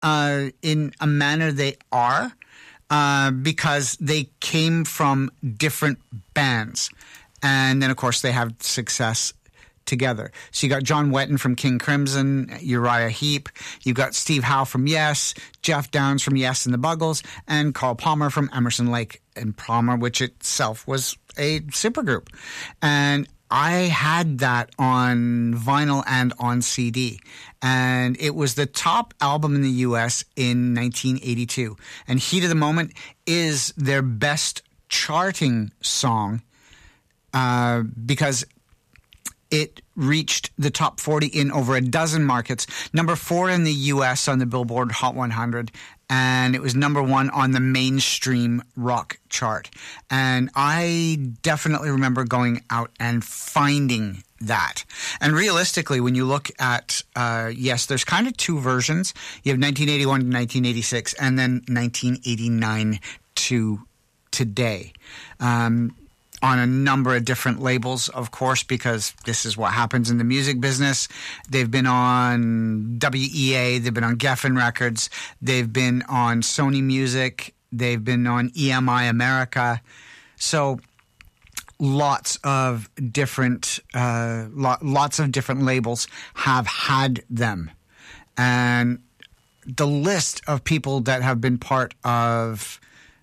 in a manner they are because they came from different bands. And then, of course, they have success together. So you got John Wetton from King Crimson, Uriah Heep. You've got Steve Howe from Yes, Jeff Downs from Yes and the Buggles, and Carl Palmer from Emerson, Lake and Palmer, which itself was a supergroup. And I had that on vinyl and on CD. And it was the top album in the U.S. in 1982. And Heat of the Moment is their best charting song because it reached the top 40 in over a dozen markets. Number 4 in the U.S. on the Billboard Hot 100, and it was number 1 on the mainstream rock chart. And I definitely remember going out and finding that. And realistically, when you look at, yes, there's kind of two versions. You have 1981 to 1986, and then 1989 to today. On a number of different labels, of course, because this is what happens in the music business. They've been on WEA, they've been on Geffen Records, they've been on Sony Music, they've been on EMI America. So lots of different labels have had them. And the list of people that have been part of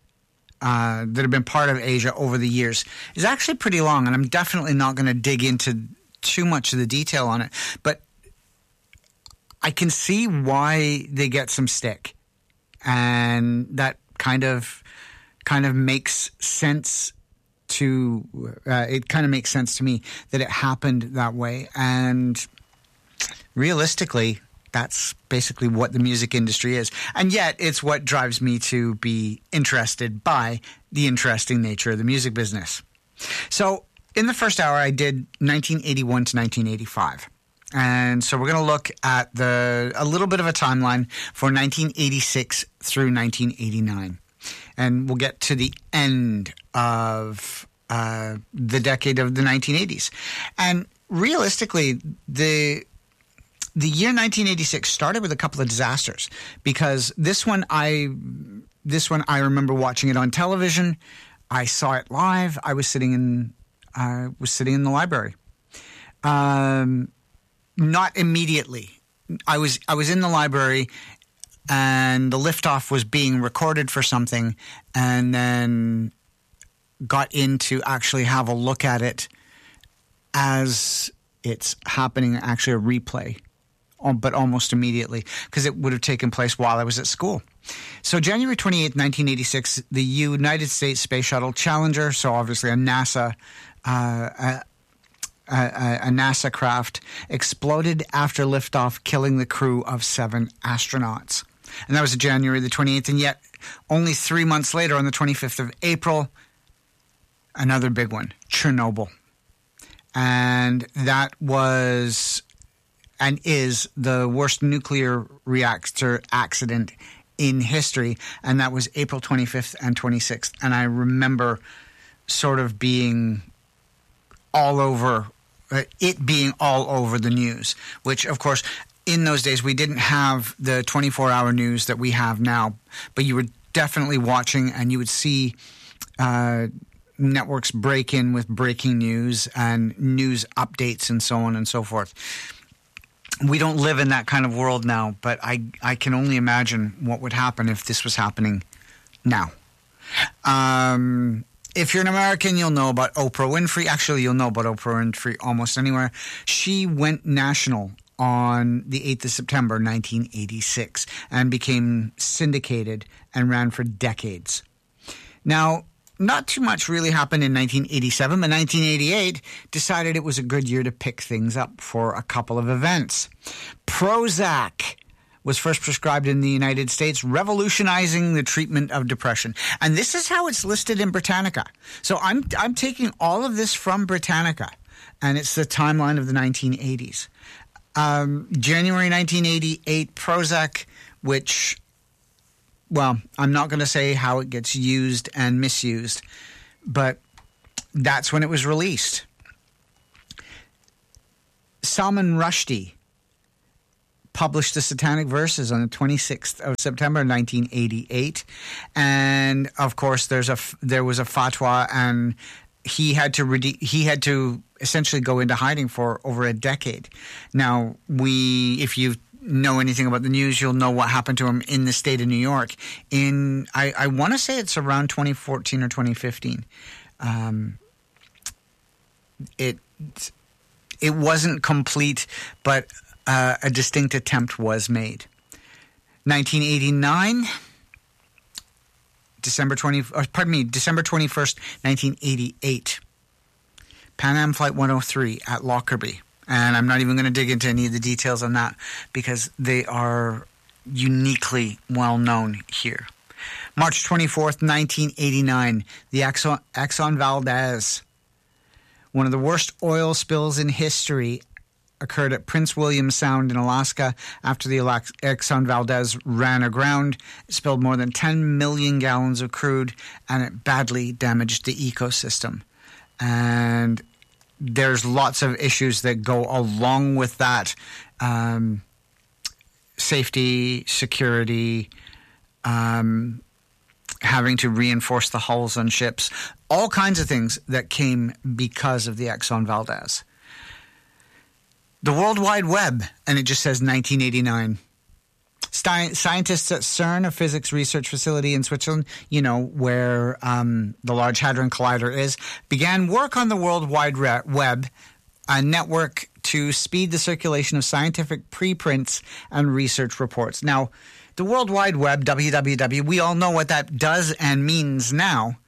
Asia over the years is actually pretty long, and I'm definitely not going to dig into too much of the detail on it, but I can see why they get some stick, and that kind of makes sense to it kind of makes sense to me that it happened that way. And realistically, that's basically what the music industry is. And yet it's what drives me to be interested by the interesting nature of the music business. So in the first hour, I did 1981 to 1985. And so we're going to look at a little bit of a timeline for 1986 through 1989. And we'll get to the end of the decade of the 1980s. And realistically, the year 1986 started with a couple of disasters, because this one I remember watching it on television. I saw it live. I was sitting in the library. Not immediately. I was in the library, and the liftoff was being recorded for something, and then got in to actually have a look at it as it's happening, actually a replay. But almost immediately, because it would have taken place while I was at school. So January 28th, 1986, the United States Space Shuttle Challenger, so obviously a NASA craft, exploded after liftoff, killing the crew of 7 astronauts. And that was January the 28th, and yet only 3 months later, on the 25th of April, another big one, Chernobyl. And that was and is the worst nuclear reactor accident in history, and that was April 25th and 26th. And I remember sort of being all over, it being all over the news, which, of course, in those days we didn't have the 24-hour news that we have now, but you were definitely watching, and you would see networks break in with breaking news and news updates and so on and so forth. We don't live in that kind of world now, but I can only imagine what would happen if this was happening now. If you're an American, you'll know about Oprah Winfrey. Actually, you'll know about Oprah Winfrey almost anywhere. She went national on the 8th of September, 1986, and became syndicated and ran for decades. Now, not too much really happened in 1987, but 1988 decided it was a good year to pick things up for a couple of events. Prozac was first prescribed in the United States, revolutionizing the treatment of depression. And this is how it's listed in Britannica. So I'm taking all of this from Britannica, and it's the timeline of the 1980s. January 1988, Prozac, which... well, I'm not going to say how it gets used and misused, but that's when it was released. Salman Rushdie published the Satanic Verses on the 26th of September 1988. And, of course, there was a fatwa, and he had to essentially go into hiding for over a decade. Now, if you know anything about the news, you'll know what happened to him in the state of New York in, I want to say it's around 2014 or 2015. It wasn't complete, but a distinct attempt was made. 1989, December 21st, 1988. Pan Am Flight 103 at Lockerbie. And I'm not even going to dig into any of the details on that because they are uniquely well known here. March 24th, 1989, the Exxon Valdez. One of the worst oil spills in history occurred at Prince William Sound in Alaska after the Exxon Valdez ran aground. It spilled more than 10 million gallons of crude, and it badly damaged the ecosystem. And there's lots of issues that go along with that. Safety, security, having to reinforce the hulls on ships, all kinds of things that came because of the Exxon Valdez. The World Wide Web, and it just says 1989. Scientists at CERN, a physics research facility in Switzerland, where the Large Hadron Collider is, began work on the World Wide Web, a network to speed the circulation of scientific preprints and research reports. Now, the World Wide Web, WWW, we all know what that does and means now,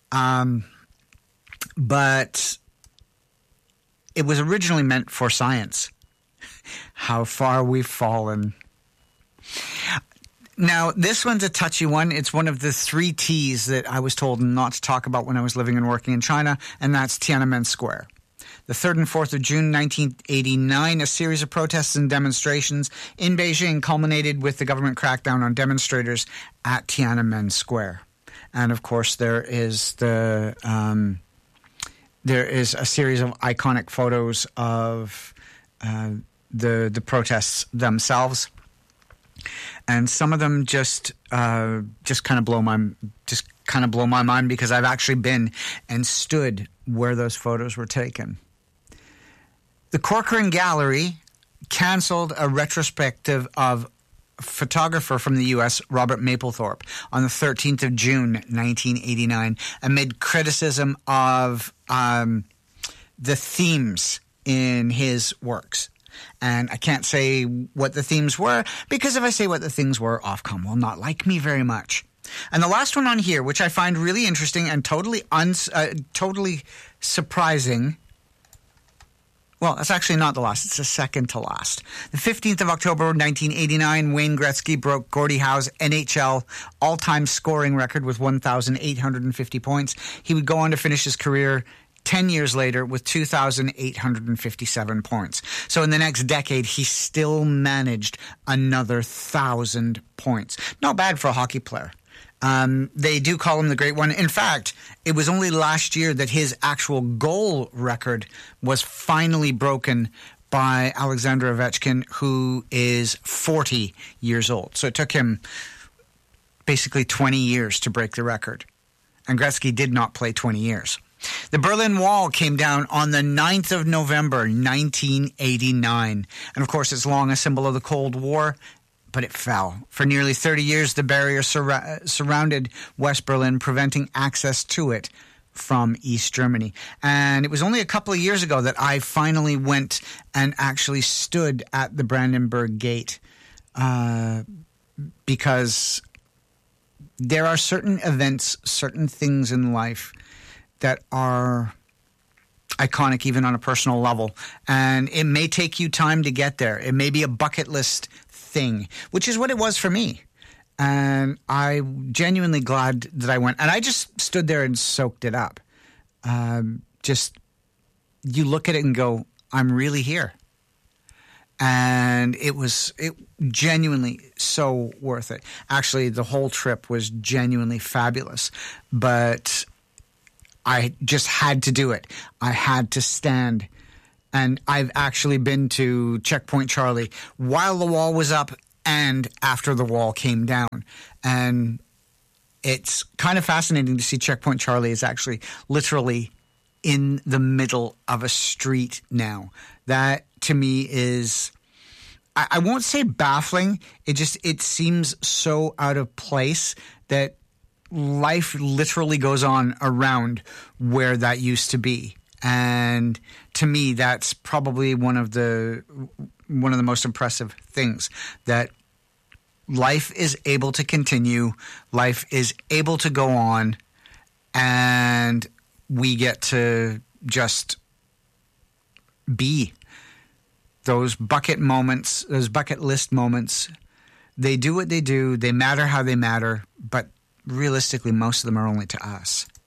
but it was originally meant for science. How far we've fallen. Now, this one's a touchy one. It's one of the 3 T's that I was told not to talk about when I was living and working in China, and that's Tiananmen Square. The 3rd and 4th of June 1989, a series of protests and demonstrations in Beijing culminated with the government crackdown on demonstrators at Tiananmen Square. And, of course, there is a series of iconic photos of the protests themselves. And some of them just kind of blow my mind because I've actually been and stood where those photos were taken. The Corcoran Gallery canceled a retrospective of photographer from the U.S., Robert Mapplethorpe, on the 13th of June, 1989, amid criticism of the themes in his works. And I can't say what the themes were, because if I say what the things were, Ofcom will not like me very much. And the last one on here, which I find really interesting and totally surprising. Well, it's actually not the last. It's the second to last. The 15th of October, 1989, Wayne Gretzky broke Gordie Howe's NHL all-time scoring record with 1,850 points. He would go on to finish his career 10 years later with 2,857 points. So in the next decade, he still managed another 1,000 points. Not bad for a hockey player. They do call him the Great One. In fact, it was only last year that his actual goal record was finally broken by Alexander Ovechkin, who is 40 years old. So it took him basically 20 years to break the record. And Gretzky did not play 20 years. The Berlin Wall came down on the 9th of November, 1989. And of course, it's long a symbol of the Cold War, but it fell. For nearly 30 years, the barrier surrounded West Berlin, preventing access to it from East Germany. And it was only a couple of years ago that I finally went and actually stood at the Brandenburg Gate, because there are certain events, certain things in life that are iconic even on a personal level. And it may take you time to get there. It may be a bucket list thing, which is what it was for me. And I'm genuinely glad that I went. And I just stood there and soaked it up. You look at it and go, I'm really here. And it genuinely so worth it. Actually, the whole trip was genuinely fabulous. But I just had to do it. I had to stand And I've actually been to Checkpoint Charlie while the wall was up and after the wall came down. And it's kind of fascinating to see Checkpoint Charlie is actually literally in the middle of a street now. That to me is, I won't say baffling. It seems so out of place that life literally goes on around where that used to be. And to me, that's probably one of the most impressive things, that life is able to continue, life is able to go on, and we get to just be. Those bucket moments, those bucket list moments, they do what they do, they matter how they matter, but realistically, most of them are only to us.